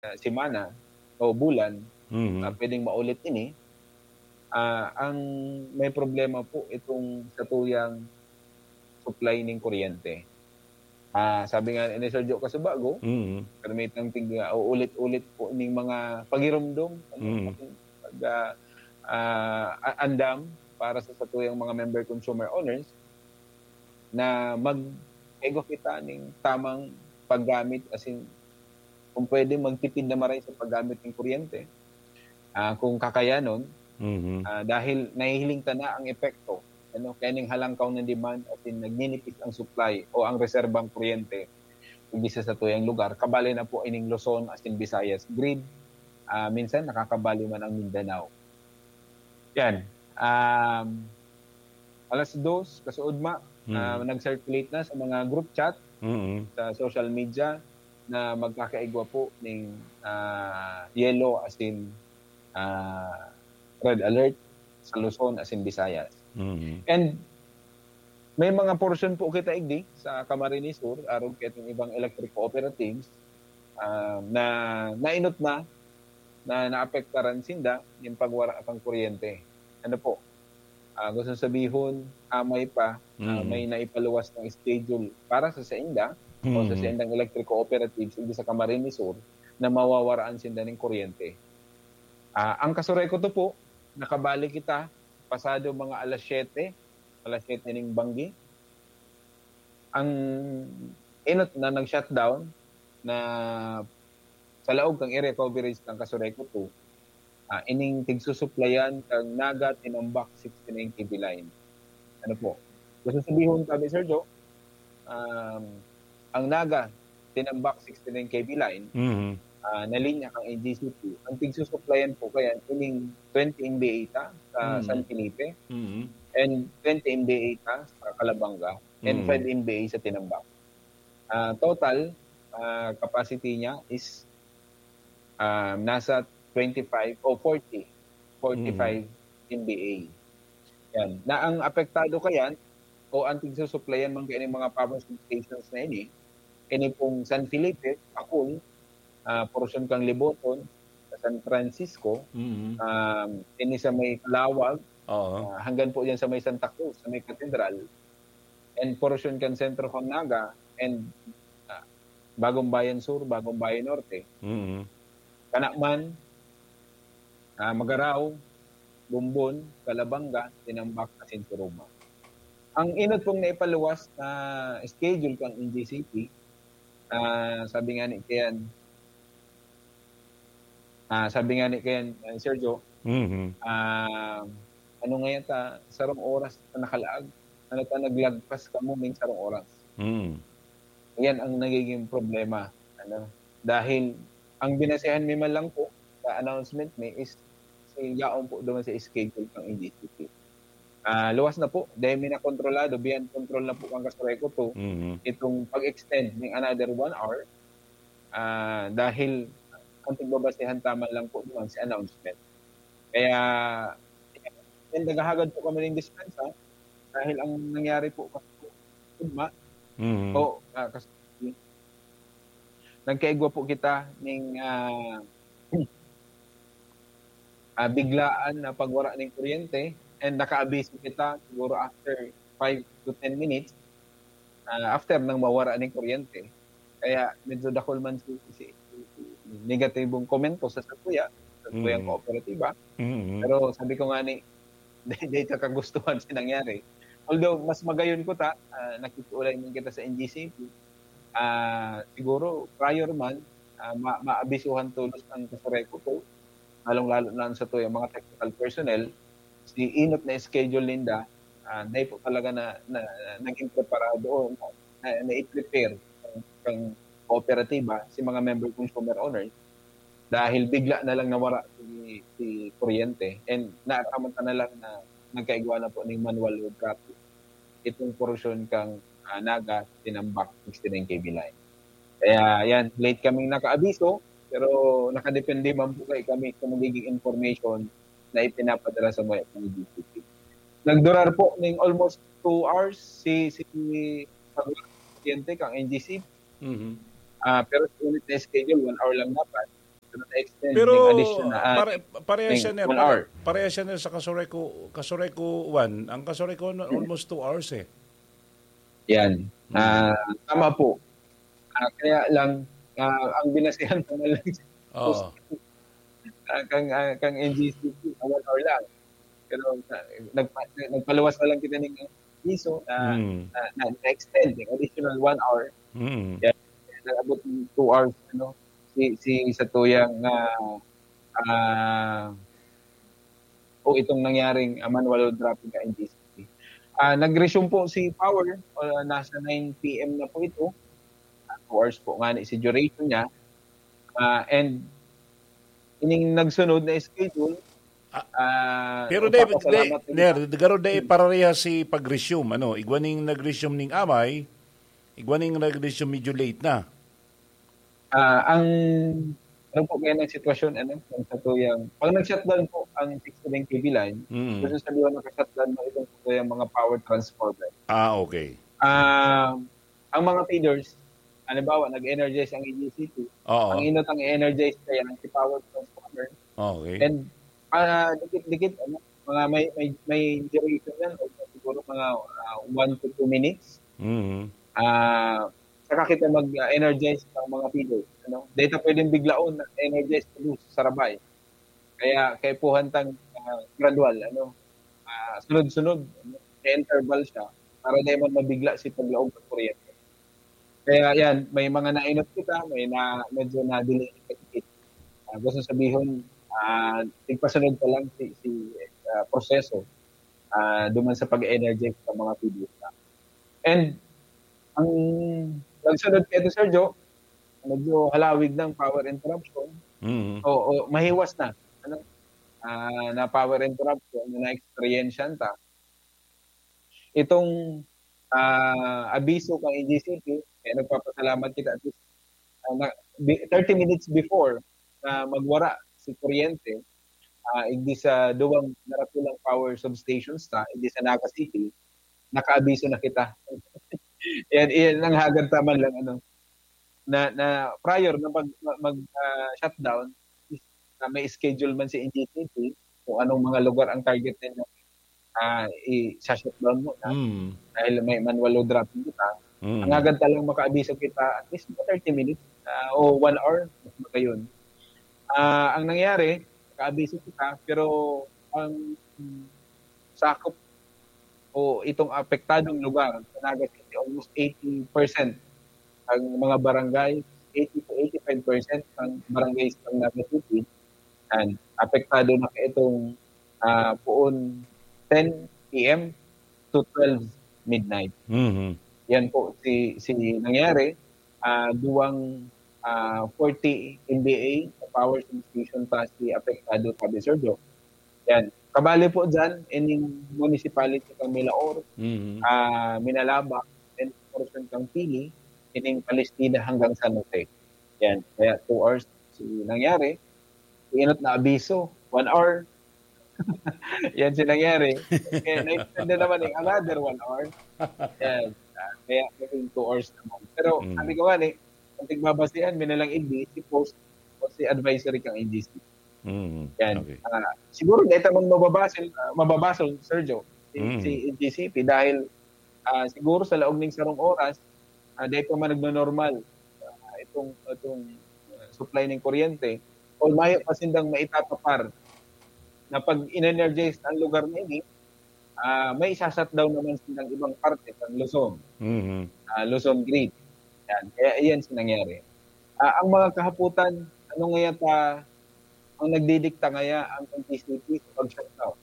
semana o bulan, Mhm. puwedeng maulit ini, ang may problema po itong sa tuyang supply ning kuryente. Sabi nga ni Sir Joe Casubago, Mhm. permitang tig uulit-ulit po ning mga pagirumdom ano, Mhm. pag, andam para sa satuyang mga member consumer owners na mag-ego kita ning tamang paggamit as in kung puwede magtipid na maray sa paggamit ng kuryente. Kung kakayanon, Mhm. dahil nahihiling ta na ang epekto ano, kining halangkaw ng demand as in nagninipis ang supply o ang reserbang kuryente imbis sa tuyang lugar. Kabali na po ining Luzon as in Visayas grid, minsan nakakabali man ang Mindanao. Yan, 2:00 kasuodma, Mhm. nag-circulate na sa mga group chat Mm. sa social media na magkakaigwa po ning, yellow as in, red alert sa Luzon as in Visayas. Mhm. And may mga porsyon po kita igdi sa Camarines Sur aron kay itong ibang electric cooperatives, na nainot na naapektaran sinda ning pagwara kang kuryente. Ano po, gusto sabihon amay pa, Mhm. may naipaluwas ng schedule para sa sainda o sa Mhm. saindang electric cooperatives igdi sa Camarines Sur na mawawaraan sinda ning kuryente. Ang kasuray ko 'to po, nakabali kita pasado mga 7:00 ning banggi. Ang inot na nag-shutdown na sa laog kang area coverage kang kasuray ko 'to, ining tigsusuplayan kang Naga Tinambak 69 kV line. Ano po, gusto sabihon kami Sir Joe, ang Naga Tinambak 69 kV line, Mhm. na linya kang NGCP, ang tigsusuplayan po kayan ining 20 MVA ta sa Mhm. San Felipe Mhm. and 20 MVA ta sa Calabanga and 5 Mhm. MVA sa Tinambak. Total, capacity niya is, nasa 25 o 40, Mhm. 45 MVA. Yan, na ang apektado kayan o ang tigsusuplayan man kaining mga power substations na ini pong San Felipe, Akun, porsyon kang Liboton, sa San Francisco, Mhm. ini sa may Calawag, Oo. hanggang po diyan sa may Santa Cruz, sa may Katedral, and porsyon kang sentro kang Naga and, ah, Bagong Bayan Sur, Bagong Bayan Norte. Mhm. Kana man, Magaraw, Bumbon, Calabanga, Tinambak, asin Suruma. Ang inot pong naipaluwas na schedule kang NGCP, sabi nga ni kayan Sir Joe, Mhm. ano nga yata, sarong oras na nakalaag, ano ta naglagpas kamo ning sarong oras. Mhm. Yan ang nagiging problema, ano, dahil ang binasehan mi man lang po sa announcement mi is yaon po duman sa schedule kang NGCP. Luwas na po, dahil mi na kontrolado, beyond control na po kang kasuray ko 'to, Mhm. itong pag-extend ning another 1 hour, dahil ang tigbabasehan tama lang po duman sa announcement. Kaya nagahagad po kami ng dispensa dahil ang nangyari po kasi po ugma Mhm. o, nagkaigwa po kita ning, biglaan na pagwara ning kuryente and nakaabiso kita siguro after 5 to 10 minutes, after nang mawara ning kuryente. Kaya medyo dakol man si negatibong komento sa satuyang Mhm. kooperatiba. Mhm. Pero sabi ko nga ni di ta kagustuhan sa nangyari. Although mas magayon ko nakikiulay man kita sa NGCP, siguro prior man, maabisuhan tulos ang kasuray ko 'to, lalong-lalo na sa tuyang mga technical personnel, si inot na schedule ninda, dahil po talaga na naging preparado o nai-prepare kang kooperatiba si mga member consumer owners dahil bigla na lang nawara si kuryente and naaramon ta na lang na nagkaigwa na po ning manual load traffic itong porsyon kang, Naga Tinambak 69 kV line. Kaya yan, late kaming nakaabiso, pero nakadepende man po kami sa magiging information na ipinapadala sa mga NGCP. Nagdurar po ning almost 2 hours si kuryente kang NGCP, Mhm. pero sa unit na schedule 1 hour lang dapat. Pero na-extend Pero ng additional pareha siya 1 hour. Pareha siya sa Kasureko 1. Ang Kasureko almost 2 hours eh. Yan. Tama po. Kaya lang, ang binasihan pa lang Oo. kang NGCP, 1 hour lang. Pero nagpaluwas na lang kita ng piso na extend ng additional 1 hour. Yan. Nag-abot ng 2 hours si sa tuyang itong nangyaring manual dropping ka NGCP. Nag-resume po si Power, nasa 9 PM na po ito. 2 hours po nga si duration niya. And ining nagsunod na schedule, pero David, garo day parareha si pag-resume. Igwaning nag-resume ning amay, igwaning nag-resume medyo late na. Ang po kaya ng sitwasyon, sa tuyang, pag nag-shutdown po ang 6 kV line, kasi sabihin naka-shutdown mo itong tuyang mga power transformer. Okay. Ang mga feeders, halimbawa, nag-energize ang EGCP, ang inot ang energize kaya ng si power transformer. Okay. And dikit-dikit, mga may duration yan, o siguro mga 1 to 2 minutes. Saka kita mag-energize ng mga feeders. Data pwedeng biglaon na energize sa rabay. Kaya puhantang gradual, sunod-sunod, interval siya para di man mabigla si paglaog ng kuryente. Kaya yan, may mga nainot kita, may medyo na-delay kita. Gusto sabihin, tigpasunod pa lang si proseso duman sa pag-energize ng mga feeders. And ang nagsunod kaya ito, Sergio, medyo halawig ng power interruption. O mahiwas na. Na power interruption na na-experiencean ta. Itong abiso kang EGCP, nagpapasalamat kita at least 30 minutes before na magwara si kuryente, hindi sa duwang naratulang power substations ta, hindi sa Naga City, naka-abiso na kita. Yan ang hagad taman lang na prior na mag-shutdown, may schedule man si NGCP kung anong mga lugar ang target nila i-shutdown mo dahil may manual load dropping kita. Ang agad talang maka-abiso kita at least 30 minutes o 1 hour magayon. Ang nangyari, maka-abiso kita pero ang sakop o itong apektadong lugar sa Naga City, almost 80% ang mga barangay, 80 to 85% ang barangays ng Naga City, and apektado na itong poon 10 PM to 12 midnight. Yan po si nangyari. Duwang 40 MVA power substation pa si apektado pa Sergio. Yan. Kabali po dyan, ining municipality kang Milaor, Minalaba, and portion kang Pili, ining Palestina hanggang San Jose. Yan. Kaya 2 hours si nangyari. Inot na abiso, 1 hour. Yan si nangyari. Kaya na-extend na naman another 1 hour. Yan. Kaya 2 hours naman. Pero sabi ko nga ang tigbabasihan, minalang hindi, si post o si advisory kang NGC. Yan. Okay. Siguro dahil tamang mababasol, Sergio, si NGCP dahil siguro sa laog ng sarong oras, dahil pa man nagno-normal itong supply ng kuryente, o mayo pa sindang maitatapar na pag in-energize ang lugar na ini, may isa-shutdown naman silang ibang parte ng Luzon. Luzon grid. Yan. Kaya iyan si nangyari. Ang mga kahaputan, ano ngayon ang nagdidikta ngaya ang NGCP sa pag-shutdown.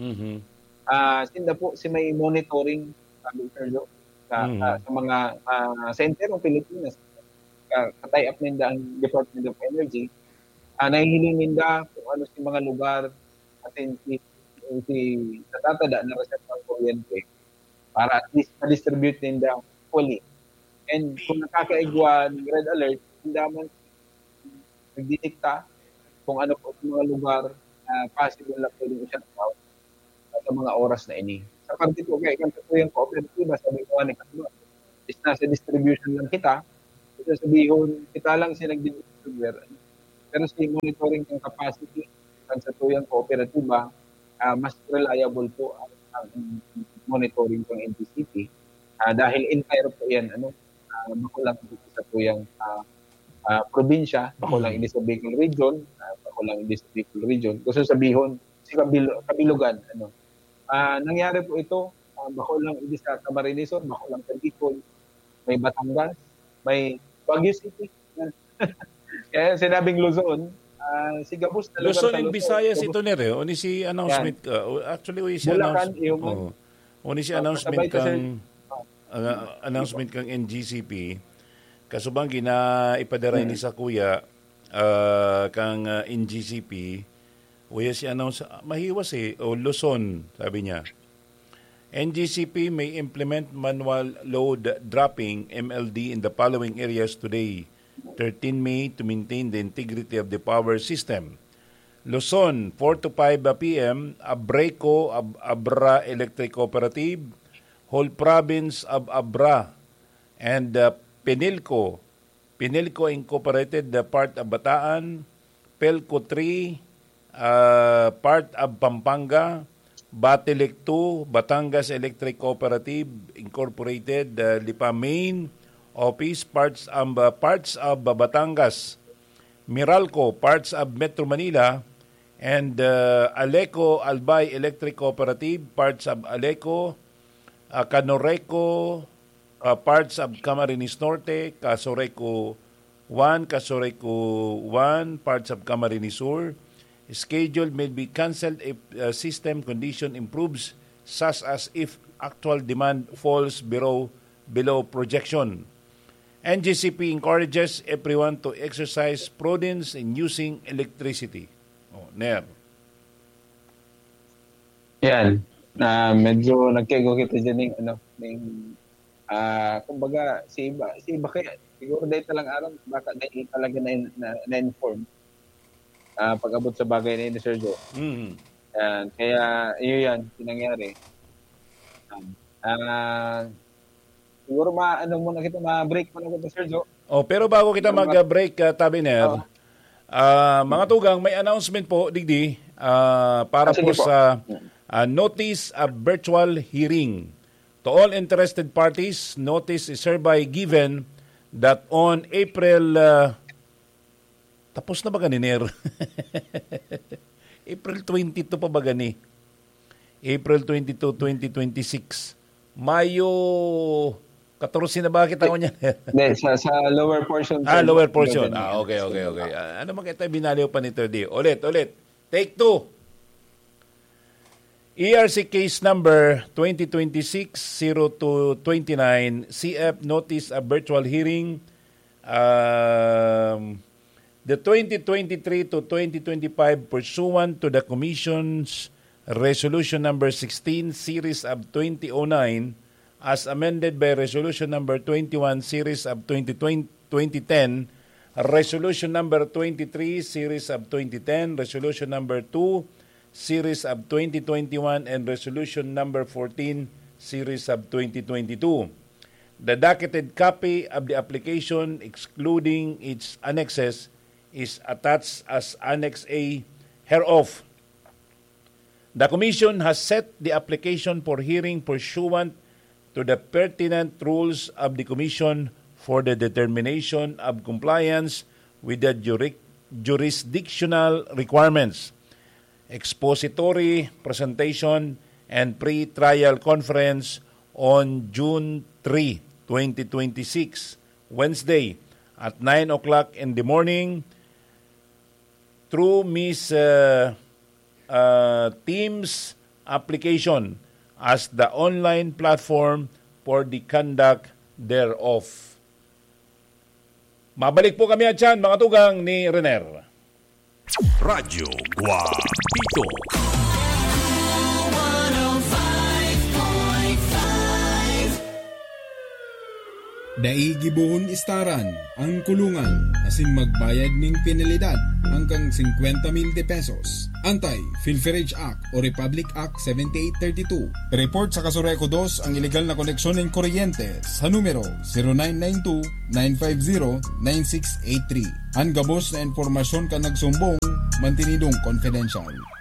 Sinda po si may monitoring Sergio, sa mga sa entero Pilipinas, katay up ninda ang Department of Energy, nahihiling ninda kung ano si mga lugar atin si natatada na reserve ng kuryente para at least ma-distribute ninda fully. And kung nakakaigwa ng red alert, hindi man nagdidikta kung ano po ang mga lugar possible na pwedeng i-shutdown sa mga oras na ini. Sa parte po, kaya kanta po yung cooperative, sabi ko nga is nasa distribution lang kita. Ito sabihin, kita lang siya nag-distributor. pero sa monitoring ng capacity sa tuyang kooperatiba, mas reliable po ang monitoring ng NGCP dahil entire po yan bakulang dito sa tuyang probinsya, bakulang hindi sa Bicol region, bakulang hindi sa Bicol region. Gusto sabihin sa kabilugan. Nangyari po ito, bakulang hindi sa Camarines Sur, bakulang sa Bicol, may Batangas, may Baguio City. Kaya sinabing Luzon, si Gabus na lugar Luzon and Visayas ito nere, o ni si announcement actually o si announcement announcement kang NGCP kasubang gina ipaderay ni sa kuya kang NGCP uya si announce mahiwas o Luzon sabi niya NGCP may implement manual load dropping MLD in the following areas today 13 May to maintain the integrity of the power system. Luzon, 4 to 5 p.m., Abreco, Abra Electric Cooperative, whole province of Abra, and Penilco Incorporated, part of Bataan, Pelco 3, part of Pampanga, Batelec 2, Batangas Electric Cooperative Incorporated, Lipa Main Office, parts of Batangas, Meralco, parts of Metro Manila, and Aleco Albay Electric Cooperative, parts of Aleco, Canoreco, parts of Camarines Norte, Casoreco 1, parts of Camarines Sur. Schedule may be cancelled if system condition improves, such as if actual demand falls below projection. NGCP encourages everyone to exercise prudence in using electricity. Ner. Yan. Medyo nagkego kita dyan kumbaga, si iba kaya, siguro dahil talang araw, baka dahil talaga na-inform pag-abot sa bagay na Sergio. Yan. Kaya, yan, sinangyari. Siguro muna kita, ma-break muna kita, Sergio. Pero bago kita mag-break, Tabiner, mga tugang, may announcement po, Digdi, para po sa notice of virtual hearing. To all interested parties, notice is hereby given that on April, tapos na ba ganiner? April 22 pa ba gani? April 22, 2026. Mayo 14 na ba kita ko niyan? sa lower portion. Lower portion. Okay. Ano makita binaliw pa ni 3D? Ulit. Take 2. ERC case number 2026-0229, CF notice of virtual hearing. The 2023 to 2025 pursuant to the Commission's Resolution number 16, Series of 2009, as amended by Resolution number 21, Series of 2010, Resolution number 23, Series of 2010, Resolution number 2, Series of 2021, and Resolution number 14, Series of 2022. The docketed copy of the application, excluding its annexes, is attached as Annex A hereof. The Commission has set the application for hearing pursuant to the pertinent rules of the Commission for the determination of compliance with the jurisdictional requirements, expository presentation, and pre-trial conference on June 3, 2026, Wednesday, at 9 o'clock in the morning through Ms. Teams application as the online platform for the conduct thereof. Mabalik po kami at yan, mga tugang ni Rener. Radyo Guapito. Dai gibuhon istaran ang kulungan asin magbayad ning penalidad hanggang 50,000 pesos. Antay, Filferage Act o Republic Act 7832. Report sa Kasureko 2 ang illegal na koneksyon ng kuryente sa numero 0992-950-9683. Ang gabos na informasyon ka nagsumbong, mantinidong confidential.